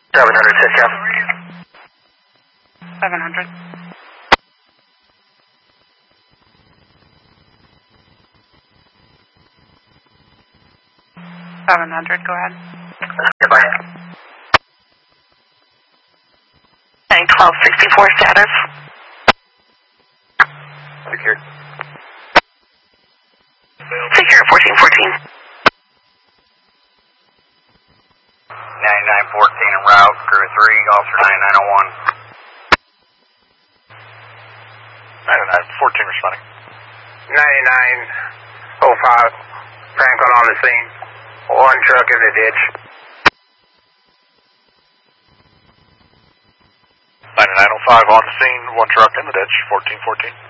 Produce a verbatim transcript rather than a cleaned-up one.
seven hundred, sit down. seven hundred. seven hundred, go ahead. Goodbye. nine twelve sixty-four status. Secured. Secure fourteen fourteen. ninety-nine fourteen en route, crew three, officer ninety-nine oh one. ninety-nine fourteen responding. ninety-nine oh five, Franklin on the scene. One truck in the ditch. ninety-nine oh five on the scene, one truck in the ditch, fourteen fourteen.